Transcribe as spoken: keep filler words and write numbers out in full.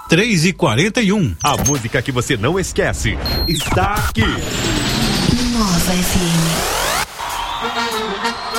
três e quarenta e um. A música que você não esquece está aqui. Nova F M.